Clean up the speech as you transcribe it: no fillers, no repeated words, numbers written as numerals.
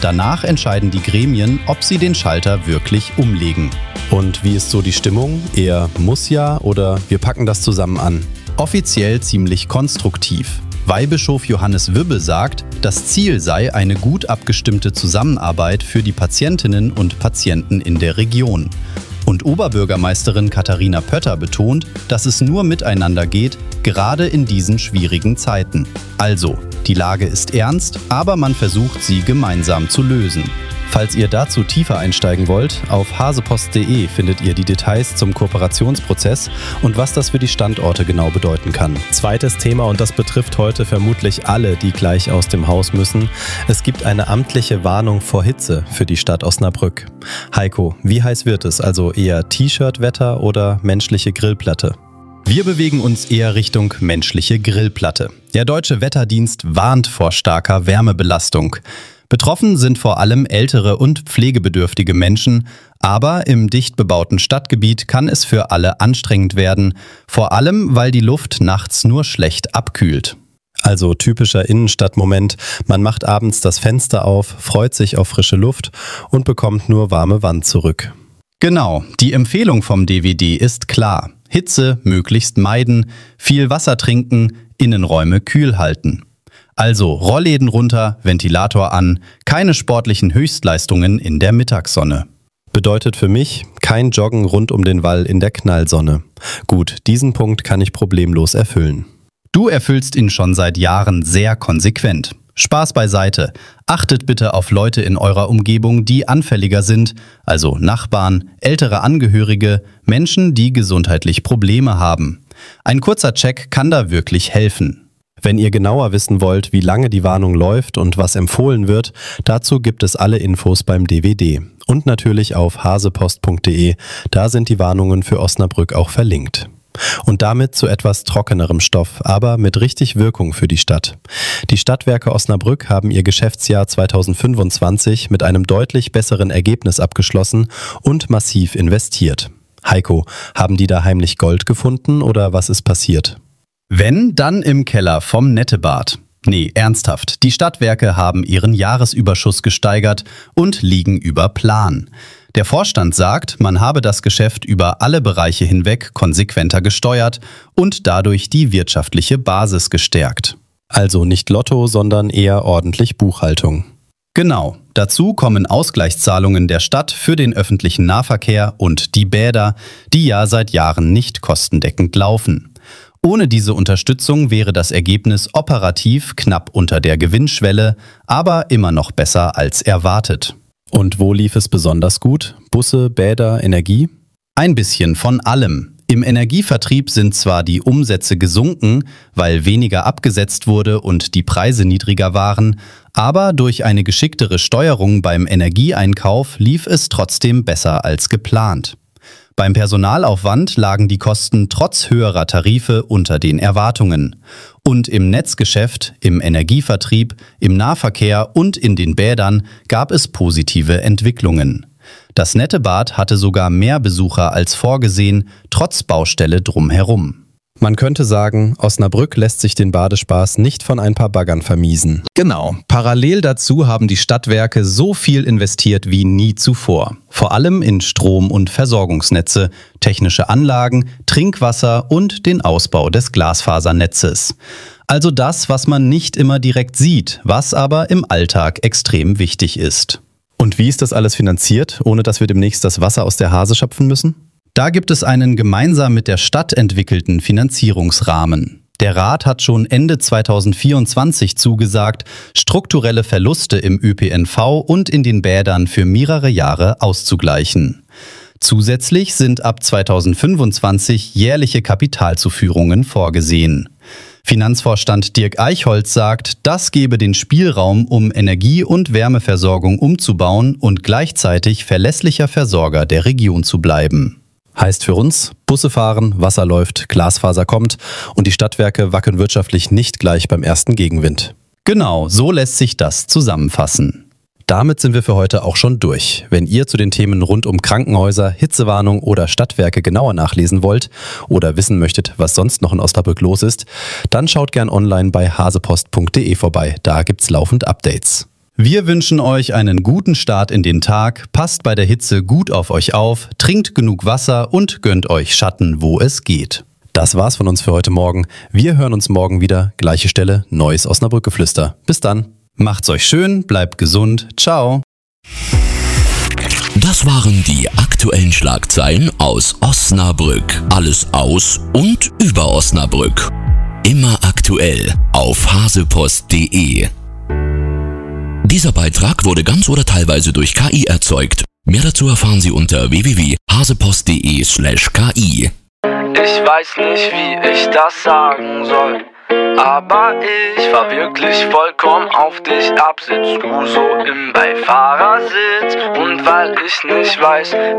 Danach entscheiden die Gremien, ob sie den Schalter wirklich umlegen. Und wie ist so die Stimmung? Eher muss ja oder wir packen das zusammen an? Offiziell ziemlich konstruktiv. Weihbischof Johannes Wübbe sagt, das Ziel sei eine gut abgestimmte Zusammenarbeit für die Patientinnen und Patienten in der Region. Und Oberbürgermeisterin Katharina Pötter betont, dass es nur miteinander geht, gerade in diesen schwierigen Zeiten. Also, die Lage ist ernst, aber man versucht, sie gemeinsam zu lösen. Falls ihr dazu tiefer einsteigen wollt, auf hasepost.de findet ihr die Details zum Kooperationsprozess und was das für die Standorte genau bedeuten kann. Zweites Thema, und das betrifft heute vermutlich alle, die gleich aus dem Haus müssen. Es gibt eine amtliche Warnung vor Hitze für die Stadt Osnabrück. Heiko, wie heiß wird es? Also eher T-Shirt-Wetter oder menschliche Grillplatte? Wir bewegen uns eher Richtung menschliche Grillplatte. Der Deutsche Wetterdienst warnt vor starker Wärmebelastung. Betroffen sind vor allem ältere und pflegebedürftige Menschen, aber im dicht bebauten Stadtgebiet kann es für alle anstrengend werden, vor allem weil die Luft nachts nur schlecht abkühlt. Also typischer Innenstadtmoment, man macht abends das Fenster auf, freut sich auf frische Luft und bekommt nur warme Wand zurück. Genau, die Empfehlung vom DWD ist klar. Hitze möglichst meiden, viel Wasser trinken, Innenräume kühl halten. Also Rollläden runter, Ventilator an, keine sportlichen Höchstleistungen in der Mittagssonne. Bedeutet für mich kein Joggen rund um den Wall in der Knallsonne. Gut, diesen Punkt kann ich problemlos erfüllen. Du erfüllst ihn schon seit Jahren sehr konsequent. Spaß beiseite. Achtet bitte auf Leute in eurer Umgebung, die anfälliger sind, also Nachbarn, ältere Angehörige, Menschen, die gesundheitlich Probleme haben. Ein kurzer Check kann da wirklich helfen. Wenn ihr genauer wissen wollt, wie lange die Warnung läuft und was empfohlen wird, dazu gibt es alle Infos beim DWD. Und natürlich auf hasepost.de, da sind die Warnungen für Osnabrück auch verlinkt. Und damit zu etwas trockenerem Stoff, aber mit richtig Wirkung für die Stadt. Die Stadtwerke Osnabrück haben ihr Geschäftsjahr 2025 mit einem deutlich besseren Ergebnis abgeschlossen und massiv investiert. Heiko, haben die da heimlich Gold gefunden oder was ist passiert? Wenn, dann im Keller vom Nettebad. Nee, ernsthaft, die Stadtwerke haben ihren Jahresüberschuss gesteigert und liegen über Plan. Der Vorstand sagt, man habe das Geschäft über alle Bereiche hinweg konsequenter gesteuert und dadurch die wirtschaftliche Basis gestärkt. Also nicht Lotto, sondern eher ordentlich Buchhaltung. Genau, dazu kommen Ausgleichszahlungen der Stadt für den öffentlichen Nahverkehr und die Bäder, die ja seit Jahren nicht kostendeckend laufen. Ohne diese Unterstützung wäre das Ergebnis operativ knapp unter der Gewinnschwelle, aber immer noch besser als erwartet. Und wo lief es besonders gut? Busse, Bäder, Energie? Ein bisschen von allem. Im Energievertrieb sind zwar die Umsätze gesunken, weil weniger abgesetzt wurde und die Preise niedriger waren, aber durch eine geschicktere Steuerung beim Energieeinkauf lief es trotzdem besser als geplant. Beim Personalaufwand lagen die Kosten trotz höherer Tarife unter den Erwartungen. Und im Netzgeschäft, im Energievertrieb, im Nahverkehr und in den Bädern gab es positive Entwicklungen. Das Nettebad hatte sogar mehr Besucher als vorgesehen, trotz Baustelle drumherum. Man könnte sagen, Osnabrück lässt sich den Badespaß nicht von ein paar Baggern vermiesen. Genau. Parallel dazu haben die Stadtwerke so viel investiert wie nie zuvor. Vor allem in Strom- und Versorgungsnetze, technische Anlagen, Trinkwasser und den Ausbau des Glasfasernetzes. Also das, was man nicht immer direkt sieht, was aber im Alltag extrem wichtig ist. Und wie ist das alles finanziert, ohne dass wir demnächst das Wasser aus der Hase schöpfen müssen? Da gibt es einen gemeinsam mit der Stadt entwickelten Finanzierungsrahmen. Der Rat hat schon Ende 2024 zugesagt, strukturelle Verluste im ÖPNV und in den Bädern für mehrere Jahre auszugleichen. Zusätzlich sind ab 2025 jährliche Kapitalzuführungen vorgesehen. Finanzvorstand Dirk Eichholz sagt, das gebe den Spielraum, um Energie- und Wärmeversorgung umzubauen und gleichzeitig verlässlicher Versorger der Region zu bleiben. Heißt für uns, Busse fahren, Wasser läuft, Glasfaser kommt und die Stadtwerke wackeln wirtschaftlich nicht gleich beim ersten Gegenwind. Genau, so lässt sich das zusammenfassen. Damit sind wir für heute auch schon durch. Wenn ihr zu den Themen rund um Krankenhäuser, Hitzewarnung oder Stadtwerke genauer nachlesen wollt oder wissen möchtet, was sonst noch in Osnabrück los ist, dann schaut gern online bei hasepost.de vorbei. Da gibt's laufend Updates. Wir wünschen euch einen guten Start in den Tag, passt bei der Hitze gut auf euch auf, trinkt genug Wasser und gönnt euch Schatten, wo es geht. Das war's von uns für heute Morgen. Wir hören uns morgen wieder. Gleiche Stelle, neues Osnabrück-Geflüster. Bis dann. Macht's euch schön, bleibt gesund. Ciao. Das waren die aktuellen Schlagzeilen aus Osnabrück. Alles aus und über Osnabrück. Immer aktuell auf hasepost.de. Dieser Beitrag wurde ganz oder teilweise durch KI erzeugt. Mehr dazu erfahren Sie unter www.hasepost.de/KI. Ich weiß nicht, wie ich das sagen soll, aber ich fahr wirklich vollkommen auf dich ab. Sitzt du so im Beifahrersitz, und weil ich nicht weiß,